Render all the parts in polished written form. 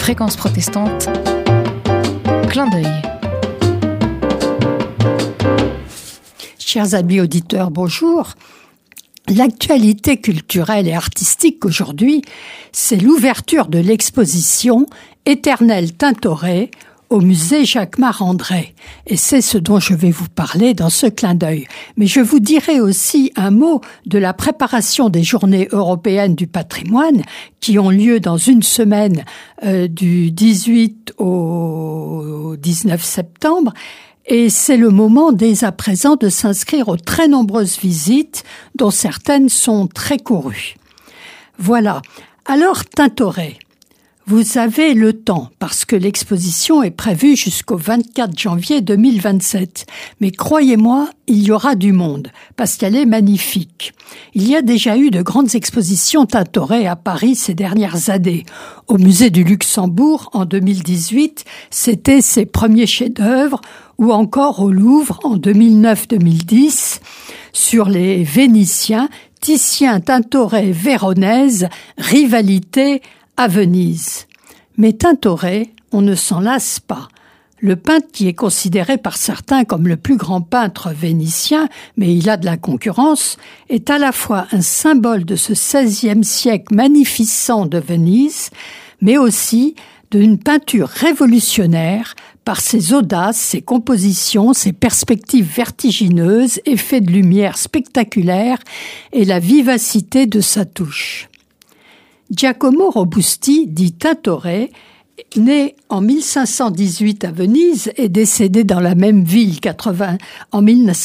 Fréquence protestante, clin d'œil. Chers amis auditeurs, bonjour. L'actualité culturelle et artistique aujourd'hui, c'est l'ouverture de l'exposition Éternel Tintoret au musée Jacquemart-André. Et c'est ce dont je vais vous parler dans ce clin d'œil. Mais je vous dirai aussi un mot de la préparation des Journées européennes du patrimoine qui ont lieu dans une semaine du 18 au 19 septembre. Et c'est le moment dès à présent de s'inscrire aux très nombreuses visites dont certaines sont très courues. Voilà. Alors, Tintoret. Vous avez le temps, parce que l'exposition est prévue jusqu'au 24 janvier 2027. Mais croyez-moi, il y aura du monde, parce qu'elle est magnifique. Il y a déjà eu de grandes expositions Tintoret à Paris ces dernières années. Au musée du Luxembourg, en 2018, c'était ses premiers chefs-d'œuvre, ou encore au Louvre, en 2009-2010, sur les Vénitiens, Titien, Tintoret, Véronèse, rivalité à Venise. Mais Tintoret, on ne s'en lasse pas. Le peintre qui est considéré par certains comme le plus grand peintre vénitien, mais il a de la concurrence, est à la fois un symbole de ce XVIe siècle magnificent de Venise, mais aussi d'une peinture révolutionnaire par ses audaces, ses compositions, ses perspectives vertigineuses, effets de lumière spectaculaires et la vivacité de sa touche. Giacomo Robusti, dit Tintoret, né en 1518 à Venise et décédé dans la même ville en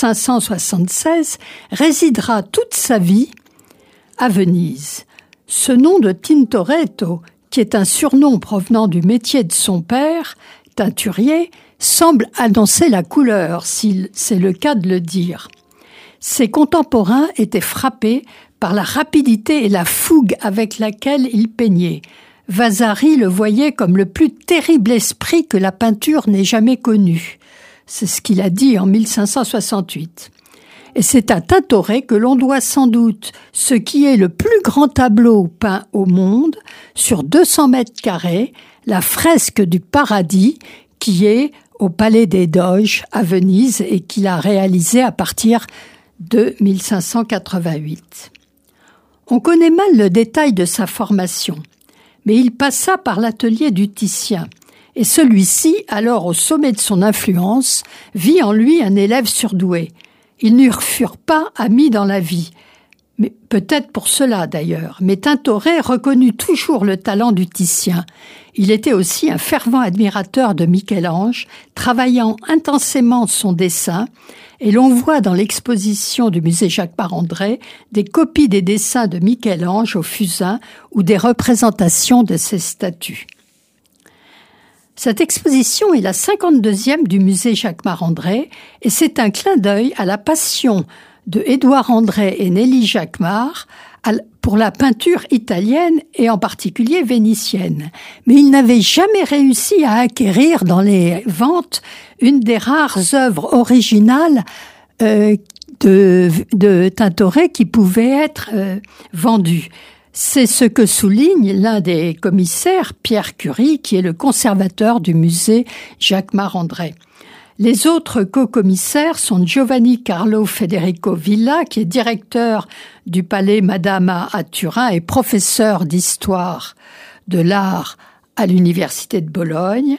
1576, résidera toute sa vie à Venise. Ce nom de Tintoretto, qui est un surnom provenant du métier de son père, teinturier, semble annoncer la couleur, si c'est le cas de le dire. Ses contemporains étaient frappés par la rapidité et la fougue avec laquelle il peignait. Vasari le voyait comme le plus terrible esprit que la peinture n'ait jamais connu. C'est ce qu'il a dit en 1568. Et c'est à Tintoret que l'on doit sans doute ce qui est le plus grand tableau peint au monde, sur 200 mètres carrés, la fresque du Paradis, qui est au Palais des Doges à Venise et qu'il a réalisé à partir de 1588. On connaît mal le détail de sa formation, mais il passa par l'atelier du Titien, et celui-ci, alors au sommet de son influence, vit en lui un élève surdoué. Ils ne furent pas amis dans la vie, mais peut-être pour cela d'ailleurs, mais Tintoret reconnut toujours le talent du Titien. Il était aussi un fervent admirateur de Michel-Ange, travaillant intensément son dessin, et l'on voit dans l'exposition du musée Jacquemart-André des copies des dessins de Michel-Ange au fusain ou des représentations de ses statues. Cette exposition est la 52e du musée Jacquemart-André et c'est un clin d'œil à la passion de Édouard André et Nelly Jacquemart pour la peinture italienne et en particulier vénitienne. Mais il n'avait jamais réussi à acquérir dans les ventes une des rares œuvres originales de Tintoret qui pouvait être vendue. C'est ce que souligne l'un des commissaires, Pierre Curie, qui est le conservateur du musée Jacquemart-André. Les autres co-commissaires sont Giovanni Carlo Federico Villa, qui est directeur du Palais Madama à Turin et professeur d'histoire de l'art à l'Université de Bologne,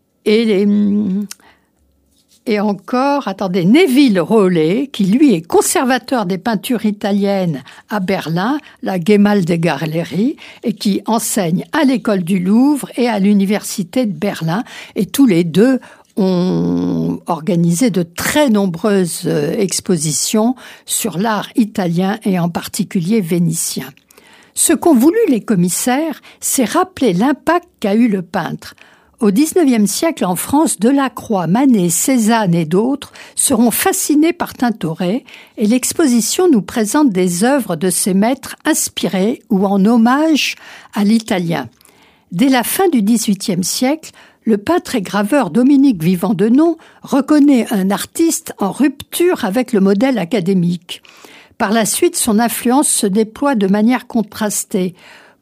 et encore, Neville Rollet, qui lui est conservateur des peintures italiennes à Berlin, la Gemäldegalerie, et qui enseigne à l'école du Louvre et à l'Université de Berlin, et tous les deux ont organisé de très nombreuses expositions sur l'art italien et en particulier vénitien. Ce qu'ont voulu les commissaires, c'est rappeler l'impact qu'a eu le peintre. Au XIXe siècle, en France, Delacroix, Manet, Cézanne et d'autres seront fascinés par Tintoret et l'exposition nous présente des œuvres de ces maîtres inspirés ou en hommage à l'italien. Dès la fin du XVIIIe siècle, le peintre et graveur Dominique Vivant-Denon reconnaît un artiste en rupture avec le modèle académique. Par la suite, son influence se déploie de manière contrastée.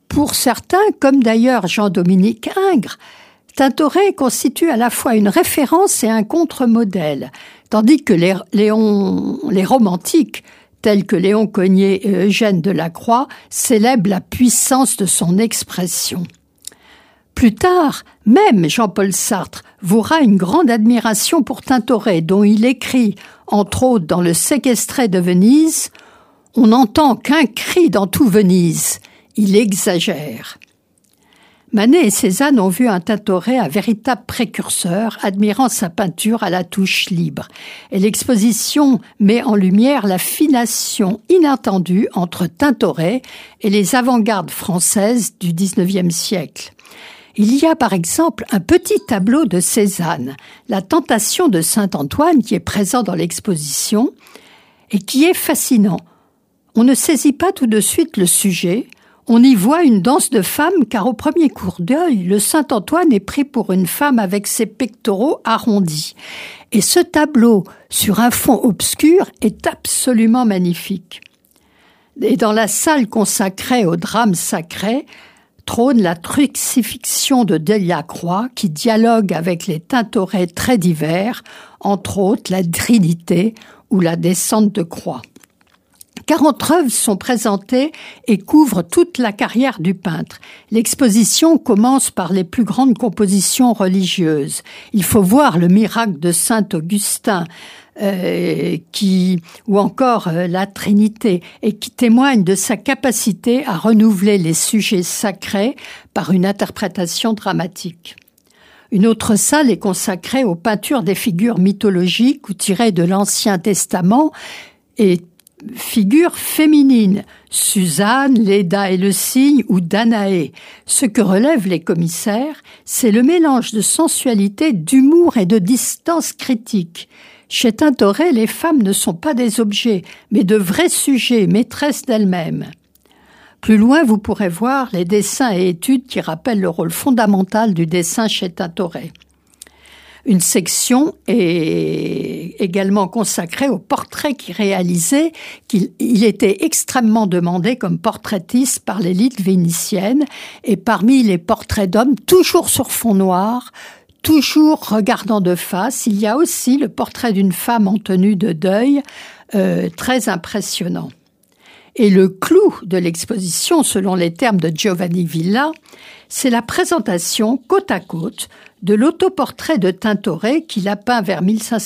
Pour certains, comme d'ailleurs Jean-Dominique Ingres, Tintoret constitue à la fois une référence et un contre-modèle, tandis que les romantiques, tels que Léon Cogniet et Eugène Delacroix, célèbrent la puissance de son expression. Plus tard, même Jean-Paul Sartre vouera une grande admiration pour Tintoret, dont il écrit, entre autres dans Le Séquestré de Venise, « On n'entend qu'un cri dans tout Venise, il exagère ». Manet et Cézanne ont vu un Tintoret un véritable précurseur, admirant sa peinture à la touche libre. Et l'exposition met en lumière la filiation inattendue entre Tintoret et les avant-gardes françaises du XIXe siècle. Il y a par exemple un petit tableau de Cézanne, La Tentation de Saint-Antoine, qui est présent dans l'exposition et qui est fascinant. On ne saisit pas tout de suite le sujet. On y voit une danse de femmes car au premier coup d'œil, le Saint-Antoine est pris pour une femme avec ses pectoraux arrondis. Et ce tableau, sur un fond obscur, est absolument magnifique. Et dans la salle consacrée au drame sacré, trône la crucifixion de Delacroix qui dialogue avec les Tintorets très divers, entre autres la Trinité ou la descente de croix. 40 œuvres sont présentées et couvrent toute la carrière du peintre. L'exposition commence par les plus grandes compositions religieuses. Il faut voir le miracle de Saint-Augustin, ou encore la Trinité, et qui témoigne de sa capacité à renouveler les sujets sacrés par une interprétation dramatique. Une autre salle est consacrée aux peintures des figures mythologiques ou tirées de l'Ancien Testament et figures féminines, Suzanne, Léda et le cygne ou Danaé. Ce que relèvent les commissaires, c'est le mélange de sensualité, d'humour et de distance critique. Chez Tintoret, les femmes ne sont pas des objets, mais de vrais sujets, maîtresses d'elles-mêmes. Plus loin, vous pourrez voir les dessins et études qui rappellent le rôle fondamental du dessin chez Tintoret. Une section est également consacrée aux portraits qu'il réalisait. Il était extrêmement demandé comme portraitiste par l'élite vénitienne. Et parmi les portraits d'hommes, toujours sur fond noir, toujours regardant de face, il y a aussi le portrait d'une femme en tenue de deuil, très impressionnant. Et le clou de l'exposition, selon les termes de Giovanni Villa, c'est la présentation côte à côte de l'autoportrait de Tintoret qu'il a peint vers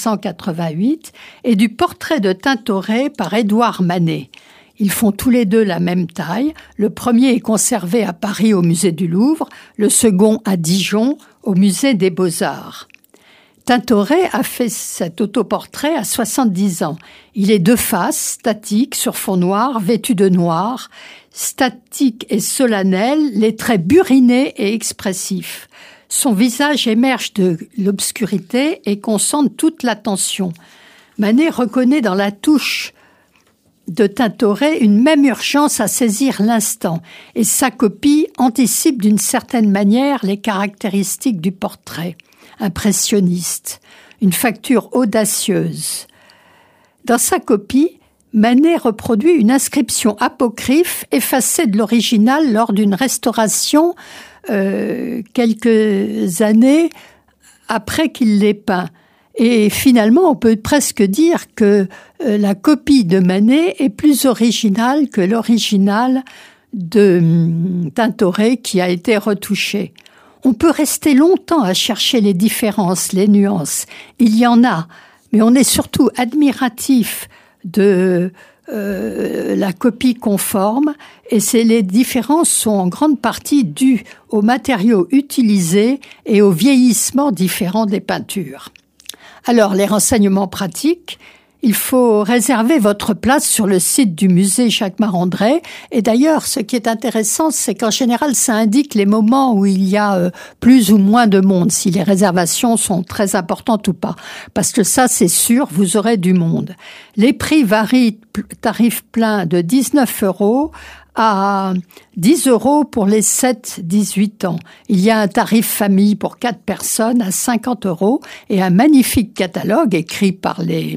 1588 et du portrait de Tintoret par Édouard Manet. Ils font tous les deux la même taille. Le premier est conservé à Paris au musée du Louvre, le second à Dijon au musée des Beaux-Arts. Tintoret a fait cet autoportrait à 70 ans. Il est de face, statique, sur fond noir, vêtu de noir, statique et solennel, les traits burinés et expressifs. Son visage émerge de l'obscurité et concentre toute l'attention. Manet reconnaît dans la touche de Tintoret une même urgence à saisir l'instant, et sa copie anticipe d'une certaine manière les caractéristiques du portrait. Impressionniste, une facture audacieuse. Dans sa copie, Manet reproduit une inscription apocryphe effacée de l'original lors d'une restauration quelques années après qu'il l'ait peint. Et finalement, on peut presque dire que la copie de Manet est plus originale que l'original de Tintoret qui a été retouché. On peut rester longtemps à chercher les différences, les nuances. Il y en a, mais on est surtout admiratif de la copie conforme, et les différences sont en grande partie dues aux matériaux utilisés et au vieillissement différent des peintures. Alors, les renseignements pratiques, il faut réserver votre place sur le site du musée Jacquemart-André. Et d'ailleurs, ce qui est intéressant, c'est qu'en général, ça indique les moments où il y a plus ou moins de monde, si les réservations sont très importantes ou pas. Parce que ça, c'est sûr, vous aurez du monde. Les prix varient, tarif plein de 19 € à 10 € pour les 7-18 ans. Il y a un tarif famille pour 4 personnes à 50 € et un magnifique catalogue écrit par les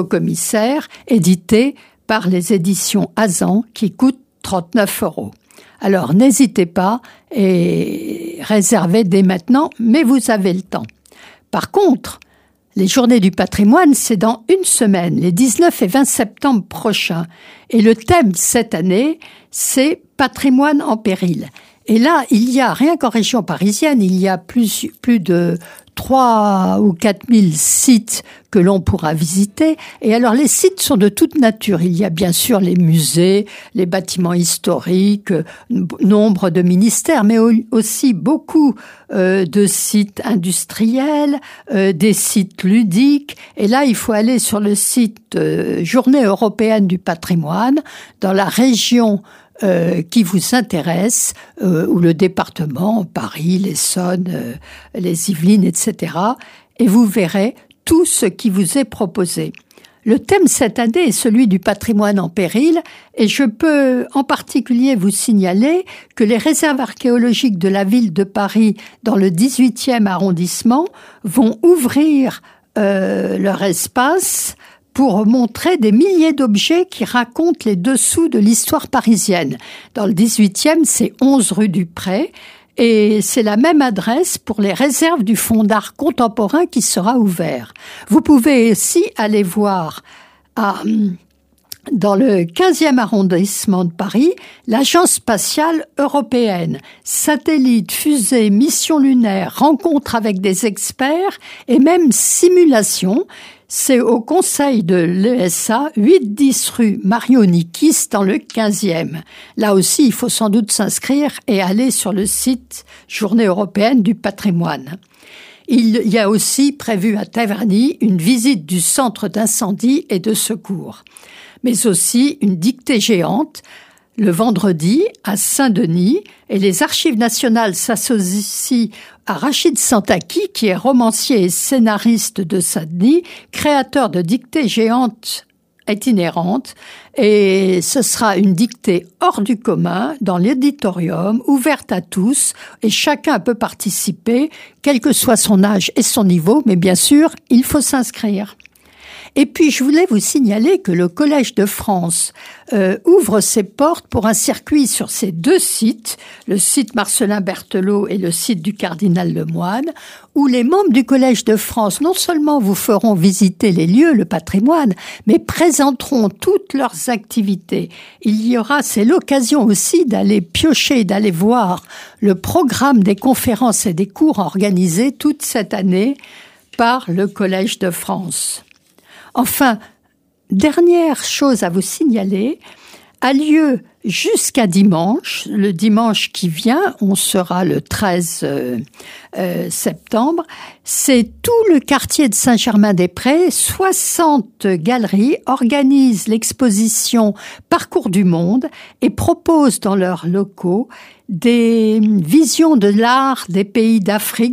co-commissaires, édité par les éditions Azan, qui coûte 39 €. Alors n'hésitez pas et réservez dès maintenant, mais vous avez le temps. Par contre, les Journées du patrimoine, c'est dans une semaine, les 19 et 20 septembre prochains. Et le thème cette année, c'est Patrimoine en péril. Et là, il y a, rien qu'en région parisienne, il y a plus de 3 ou 4 000 sites que l'on pourra visiter. Et alors, les sites sont de toute nature. Il y a bien sûr les musées, les bâtiments historiques, nombre de ministères, mais aussi beaucoup de sites industriels, des sites ludiques. Et là, il faut aller sur le site Journée européenne du patrimoine, dans la région qui vous intéresse, ou le département, Paris, l'Essonne, les Yvelines, etc. Et vous verrez tout ce qui vous est proposé. Le thème cette année est celui du patrimoine en péril, et je peux en particulier vous signaler que les réserves archéologiques de la ville de Paris, dans le 18e arrondissement, vont ouvrir leur espace pour montrer des milliers d'objets qui racontent les dessous de l'histoire parisienne. Dans le 18e, c'est 11 rue du Pré, et c'est la même adresse pour les réserves du Fonds d'art contemporain qui sera ouvert. Vous pouvez aussi aller voir dans le 15e arrondissement de Paris, l'Agence spatiale européenne. Satellites, fusées, missions lunaires, rencontres avec des experts et même simulations. C'est au conseil de l'ESA, 8-10 rue Mario-Nikis, dans le 15e. Là aussi, il faut sans doute s'inscrire et aller sur le site Journée européenne du patrimoine. Il y a aussi prévu à Taverny une visite du centre d'incendie et de secours, mais aussi une dictée géante le vendredi à Saint-Denis, et les Archives nationales s'associent à Rachid Santaki, qui est romancier et scénariste de Saint-Denis, créateur de dictées géantes itinérantes, et ce sera une dictée hors du commun dans l'auditorium, ouverte à tous, et chacun peut participer, quel que soit son âge et son niveau, mais bien sûr, il faut s'inscrire. Et puis, je voulais vous signaler que le Collège de France ouvre ses portes pour un circuit sur ces deux sites, le site Marcellin Berthelot et le site du Cardinal Lemoine, où les membres du Collège de France non seulement vous feront visiter les lieux, le patrimoine, mais présenteront toutes leurs activités. Il y aura, c'est l'occasion aussi d'aller piocher, d'aller voir le programme des conférences et des cours organisés toute cette année par le Collège de France. Enfin, dernière chose à vous signaler, a lieu jusqu'à dimanche, le dimanche qui vient, on sera le 13 septembre, c'est tout le quartier de Saint-Germain-des-Prés, 60 galeries organisent l'exposition Parcours du monde et proposent dans leurs locaux des visions de l'art des pays d'Afrique,